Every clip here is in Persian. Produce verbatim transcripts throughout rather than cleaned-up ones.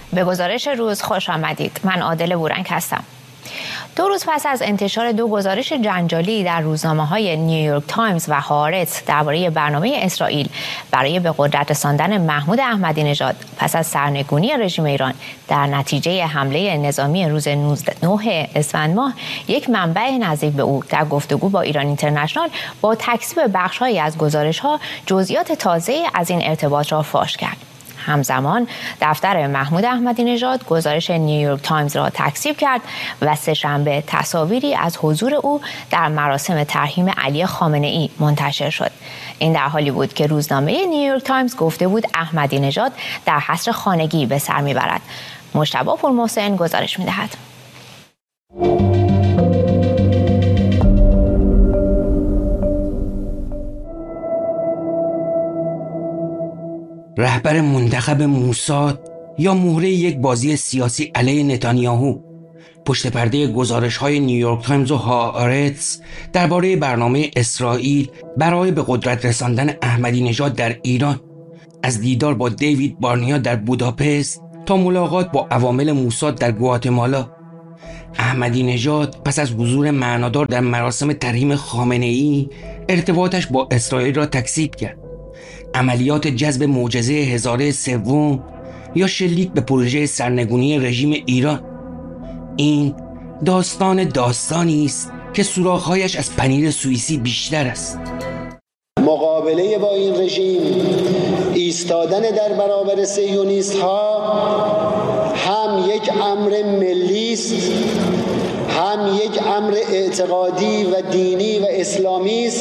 به گزارش روز خوش آمدید. من عادل بورنگ هستم. دو روز پس از انتشار دو گزارش جنجالی در روزنامه‌های نیویورک تایمز و هآرتز درباره برنامه اسرائیل برای به قدرت رساندن محمود احمدی نژاد پس از سرنگونی رژیم ایران در نتیجه حمله نظامی روز نه اسفند ماه، یک منبع نزدیک به او در گفتگو با ایران اینترنشنال با تکذیب بخش‌هایی از گزارش‌ها جزئیات تازه از این ارتباط را فاش کرد. همزمان دفتر محمود احمدی نژاد گزارش نیویورک تایمز را تکذیب کرد و سه‌شنبه تصاویری از حضور او در مراسم ترحیم علی خامنه‌ای منتشر شد. این در حالی بود که روزنامه نیویورک تایمز گفته بود احمدی نژاد در حصر خانگی به سر میبرد. مجتبی پورمحسن گزارش میدهد. رهبر منتخب موساد یا مهره یک بازی سیاسی علیه نتانیاهو، پشت پرده گزارش‌های نیویورک تایمز و هآرتز درباره برنامه اسرائیل برای به قدرت رساندن احمدی نژاد در ایران، از دیدار با دیوید بارنیا در بوداپست تا ملاقات با عوامل موساد در گواتمالا. احمدی نژاد پس از حضور معنادار در مراسم ترحیم خامنه‌ای ارتباطش با اسرائیل را تکذیب کرد. عملیات جذب معجزه هزاره سوم یا شلیک به پروژه سرنگونی رژیم ایران، این داستان داستانی است که سوراخ‌هایش از پنیر سوئیسی بیشتر است. مقابله با این رژیم، ایستادن در برابر صهیونیست‌ها هم یک امر ملی است، هم یک امر اعتقادی و دینی و اسلامی است.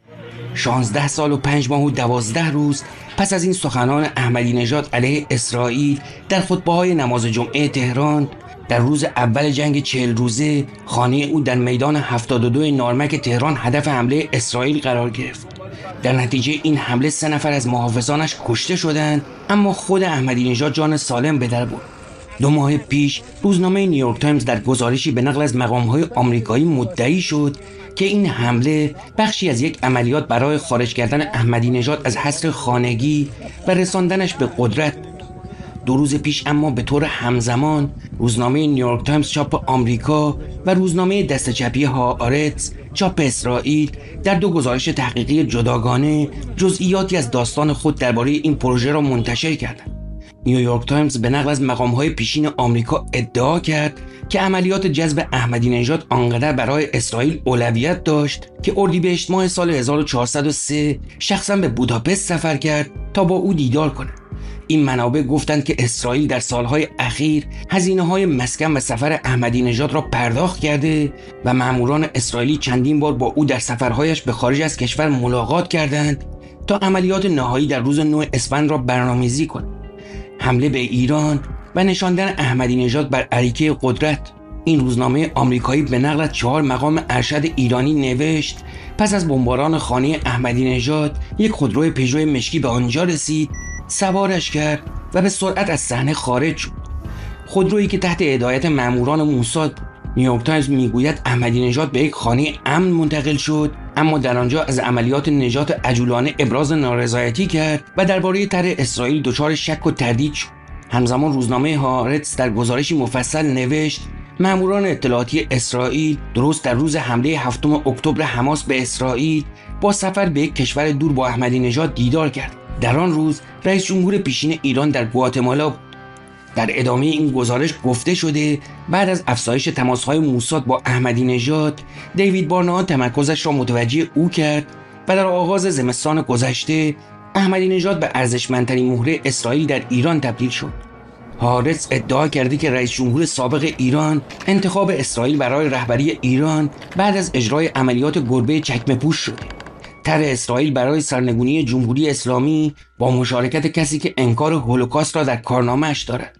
شانزده سال و پنج ماه و دوازده روز پس از این سخنان احمدی نژاد علیه اسرائیل در خطبه‌های نماز جمعه تهران در روز اول جنگ چهل روزه، خانه او در میدان هفتاد و دو نارمک تهران هدف حمله اسرائیل قرار گرفت. در نتیجه این حمله سه نفر از محافظانش کشته شدند، اما خود احمدی نژاد جان سالم به در برد. دو ماه پیش روزنامه نیویورک تایمز در گزارشی به نقل از مقام‌های آمریکایی مدعی شد که این حمله بخشی از یک عملیات برای خارج کردن احمدی نژاد از حصر خانگی و رساندنش به قدرت بود. دو روز پیش اما به طور همزمان روزنامه نیویورک تایمز چاپ آمریکا و روزنامه دست چپی هآرتز چاپ اسرائیل در دو گزارش تحقیقی جداگانه جزئیاتی از داستان خود درباره این پروژه را منتشر کردند. نیویورک تایمز به نقل از مقام‌های پیشین آمریکا ادعا کرد که عملیات جذب احمدی نژاد آنقدر برای اسرائیل اولویت داشت که اردیبهشت ماه سال هزار و چهارصد و سه شخصا به بوداپست سفر کرد تا با او دیدار کند. این منابع گفتند که اسرائیل در سالهای اخیر هزینه‌های مسکن و سفر احمدی نژاد را پرداخت کرده و ماموران اسرائیلی چندین بار با او در سفرهایش به خارج از کشور ملاقات کردند تا عملیات نهایی در روز نه اسفند را برنامه‌ریزی کنند. حمله به ایران و نشاندن احمدی نژاد بر اریکه قدرت. این روزنامه آمریکایی به نقل از چهار مقام ارشد ایرانی نوشت پس از بمباران خانه احمدی نژاد یک خودرو پژو مشکی به آنجا رسید، سوارش کرد و به سرعت از صحنه خارج شد. خودرویی که تحت هدایت ماموران موساد بود. نیویورک تایمز میگوید احمدی نژاد به یک خانه امن منتقل شد، اما در آنجا از عملیات نجات عجولانه ابراز نارضایتی کرد و درباره طرح اسرائیل دچار شک و تردید شد. همزمان روزنامه هآرتز در گزارشی مفصل نوشت ماموران اطلاعاتی اسرائیل درست در روز حمله هفتم اکتبر حماس به اسرائیل با سفر به یک کشور دور با احمدی نژاد دیدار کرد. در آن روز رئیس جمهور پیشین ایران در گواتمالا بود. در ادامه این گزارش گفته شده بعد از افزایش تماس‌های موساد با احمدی نژاد، دیوید بارنیا تمرکزش را متوجه او کرد و در آغاز زمستان گذشته احمدی نژاد به ارزشمندترین مهره اسرائیل در ایران تبدیل شد. هآرتز ادعا کرده که رئیس جمهور سابق ایران انتخاب اسرائیل برای رهبری ایران بعد از اجرای عملیات گربه چکمه پوش شده. طرح اسرائیل برای سرنگونی جمهوری اسلامی با مشارکت کسی که انکار هولوکاست را در کارنامه‌اش دارد.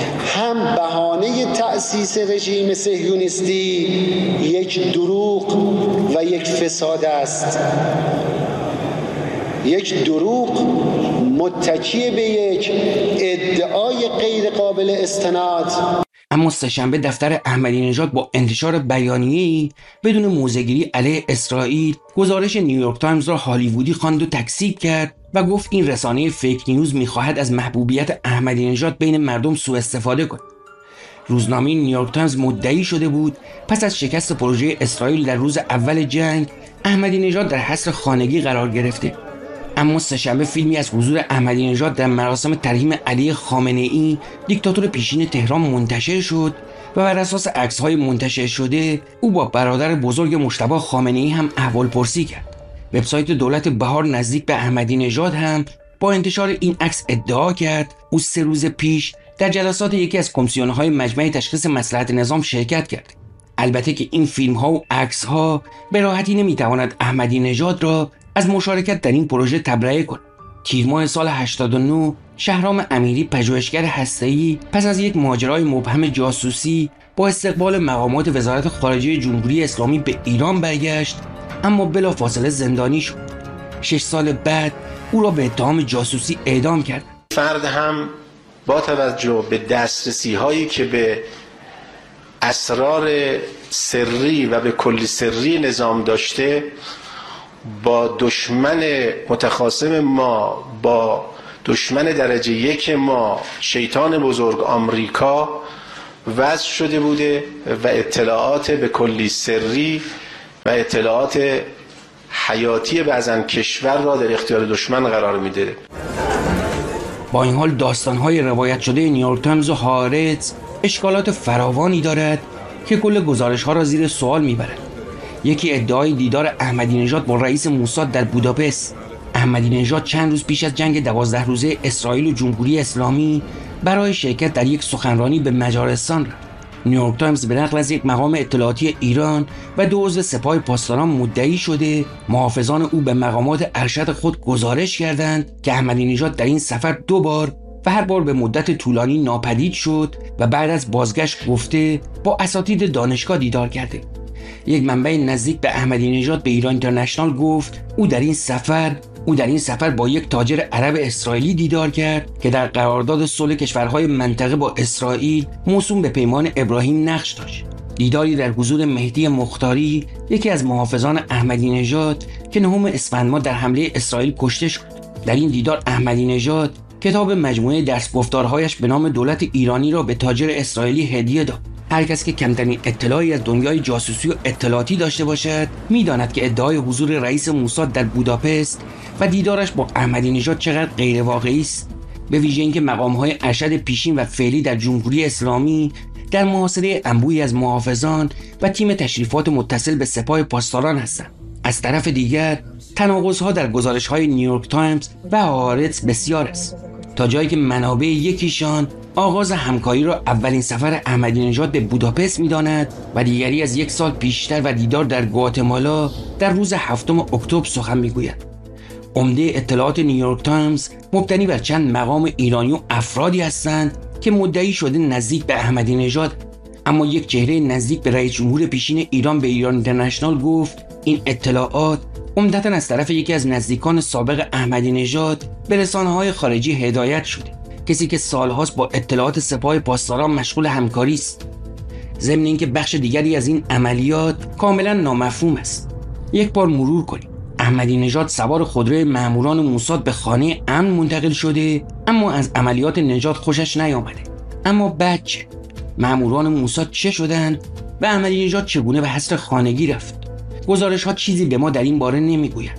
هم بهانه تأسیس رژیم صهیونیستی یک دروغ و یک فساد است، یک دروغ متکی به یک ادعای غیر قابل استناد. اما سه‌شنبه دفتر احمدی نژاد با انتشار بیانیه‌ای بدون موضع‌گیری علیه اسرائیل گزارش نیویورک تایمز را هالیوودی خواند و تکذیب کرد و گفت این رسانه فیک نیوز می‌خواهد از محبوبیت احمدی نژاد بین مردم سوء استفاده کند. روزنامه نیویورک تایمز مدعی شده بود پس از شکست پروژه اسرائیل در روز اول جنگ احمدی نژاد در حصر خانگی قرار گرفته. اما سه‌شنبه فیلمی از حضور احمدی نژاد در مراسم ترحیم علی خامنه‌ای دیکتاتور پیشین تهران منتشر شد و بر اساس عکس‌های منتشر شده او با برادر بزرگ مجتبی خامنه‌ای هم احوالپرسی کرد. وبسایت دولت بهار نزدیک به احمدی نژاد هم با انتشار این عکس ادعا کرد او سه روز پیش در جلسات یکی از کمیسیون‌های مجمع تشخیص مصلحت نظام شرکت کرد. البته که این فیلم‌ها و عکس‌ها به راحتی نمی‌تواند احمدی نژاد را از مشارکت در این پروژه تبرئه کند. تیر ماه سال هشتاد و نه شهرام امیری پژوهشگر هسته‌ای پس از یک ماجرای مبهم جاسوسی با استقبال مقامات وزارت خارجه جمهوری اسلامی به ایران برگشت، اما بلافاصله زندانی شد. شش سال بعد او را به اتهام جاسوسی اعدام کرد. فرد هم با توجه به دسترسی هایی که به اسرار سری و به کلی سری نظام داشته با دشمن متخاصم ما، با دشمن درجه یک ما، شیطان بزرگ آمریکا وضع شده بوده و اطلاعات به کلی سری و اطلاعات حیاتی بعضن کشور را در اختیار دشمن قرار میده. با این حال داستان‌های روایت شده نیویورک تایمز و هارتز اشکالات فراوانی دارد که کل گزارش‌ها را زیر سوال میبرد. یکی ادعای دیدار احمدی نژاد با رئیس موساد در بوداپست. احمدی نژاد چند روز پیش از جنگ دوازده روزه اسرائیل و جمهوری اسلامی برای شرکت در یک سخنرانی به مجارستان رفت. نیویورک تایمز به نقل از یک مقام اطلاعاتی ایران و دو عضو سپاه پاسداران مدعی شده محافظان او به مقامات ارشد خود گزارش کردند که احمدی نژاد در این سفر دو بار و هر بار به مدت طولانی ناپدید شد و بعد از بازگشت گفته با اساتید دانشگاه دیدار کرده. یک منبع نزدیک به احمدی نژاد به ایران اینترنشنال گفت او در این سفر او در این سفر با یک تاجر عرب اسرائیلی دیدار کرد که در قرارداد صلح کشورهای منطقه با اسرائیل موسوم به پیمان ابراهیم نقش داشت. دیداری در حضور مهدی مختاری، یکی از محافظان احمدی نژاد که نهم اسفند ماه در حمله اسرائیل کشته شد. در این دیدار احمدی نژاد کتاب مجموعه درس گفتارهایش به نام دولت ایرانی را به تاجر اسرائیلی هدیه داد. هر کس که کمترین اطلاعی از دنیای جاسوسی و اطلاعاتی داشته باشد می‌داند که ادعای حضور رئیس موساد در بوداپست و دیدارش با احمدی نژاد چقدر غیر واقعی است، به ویژه اینکه مقام‌های ارشد پیشین و فعلی در جمهوری اسلامی در محاصره انبوهی از محافظان و تیم تشریفات متصل به سپاه پاسداران هستند. از طرف دیگر تناقض‌ها در گزارش‌های نیویورک تایمز و هارتز بسیار است، تا جایی که منابع یکیشان آغاز همکاری را اولین سفر احمدی نژاد به بوداپست می‌داند و دیگری از یک سال پیشتر و دیدار در گواتمالا در روز هفتم اکتبر سخن می‌گوید. عمده اطلاعات نیویورک تایمز مبتنی بر چند مقام ایرانی و افرادی هستند که مدعی شده نزدیک به احمدی نژاد، اما یک چهره نزدیک به رئیس جمهور پیشین ایران به ایران اینترنشنال گفت این اطلاعات عمدتاً از طرف یکی از نزدیکان سابق احمدی نژاد به رسانه‌های خارجی هدایت شده، کسی که سالهاست با اطلاعات سپاه پاسداران مشغول همکاری است. ضمن اینکه بخش دیگری از این عملیات کاملا نامفهوم است. یک بار مرور کنیم. احمدی نژاد سوار خودروی ماموران موساد به خانه امن منتقل شده، اما از عملیات نژاد خوشش نیامده. اما بعد چه؟ ماموران موساد چه شدند و احمدی نژاد چگونه به حصر خانگی رفت؟ گزارش ها چیزی به ما در این باره نمیگویند.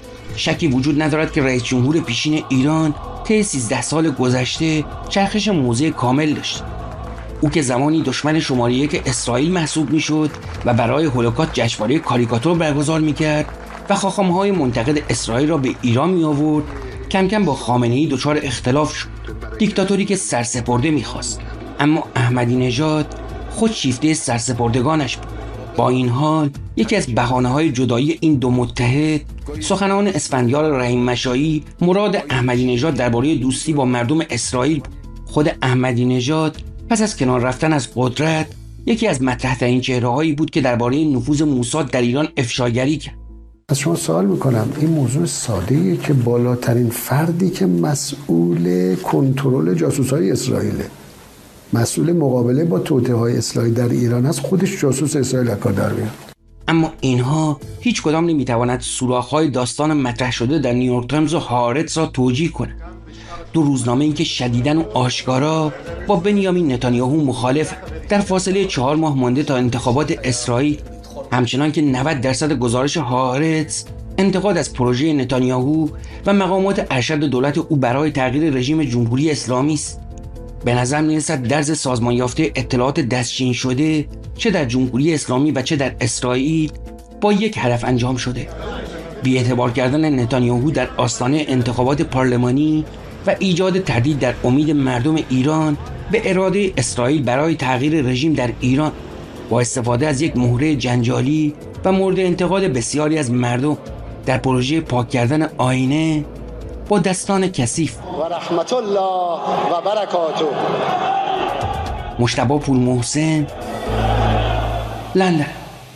شکی وجود ندارد که رئیس جمهور پیشین ایران طی سیزده سال گذشته چرخش موضع کامل داشت. او که زمانی دشمن شماره یک اسرائیل محسوب میشد و برای هولوکاست جشنواره کاریکاتور برگزار میکرد و خاخام‌های منتقد اسرائیل را به ایران می آورد، کم کم با خامنه‌ای دچار اختلاف شد. دیکتاتوری که سرسپرده میخواست، اما احمدی نژاد خود شیفته سرسپردگانش بود. با این حال یکی از بهانه‌های جدایی این دو متحد سخنان اسفندیار رحیم مشایی مراد احمدی نژاد درباره دوستی با مردم اسرائیل بود. خود احمدی نژاد پس از کنار رفتن از قدرت یکی از مطرح‌ترین چهره‌هایی بود که درباره نفوذ موساد در ایران افشاگری کرد. از شما سوال میکنم، این موضوع ساده‌ایه که بالاترین فردی که مسئول کنترل جاسوس‌های اسرائیل مسئول مقابله با توطئه‌های اصلاحی در ایران است، خودش جاسوس اسرائیل کار در میاد. اما اینها هیچ کدام نمیتواند سوراخ‌های داستان مطرح شده در نیویورک تایمز و هارتز را توجیه کند. دو روزنامه این که شدیداً و آشکارا با بنیامین نتانیاهو مخالف در فاصله چهار ماه مانده تا انتخابات اسرائیل، همچنان که نود درصد گزارش هارتز انتقاد از پروژه نتانیاهو و مقامات ارشد دولت او برای تغییر رژیم جمهوری اسلامی است. به نظر می‌رسد درز سازمان یافته اطلاعات دستچین شده چه در جمهوری اسلامی و چه در اسرائیل با یک هدف انجام شده: بی‌اعتبار کردن نتانیاهو در آستانه انتخابات پارلمانی و ایجاد تردید در امید مردم ایران به اراده اسرائیل برای تغییر رژیم در ایران با استفاده از یک مهره جنجالی و مورد انتقاد بسیاری از مردم در پروژه پاک کردن آینه با دستان کثیف. و رحمت الله و برکاته. مجتبی پورمحسن، لندن.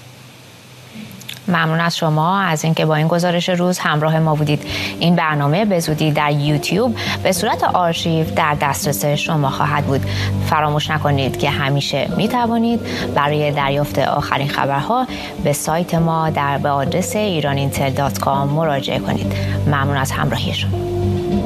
ممنون از شما از اینکه با این گزارش روز همراه ما بودید. این برنامه به زودی در یوتیوب به صورت آرشیو در دسترس شما خواهد بود. فراموش نکنید که همیشه می توانید برای دریافت آخرین خبرها به سایت ما در به آدرس ایران اینتل دات کام مراجعه کنید. ممنون از همراهی شما.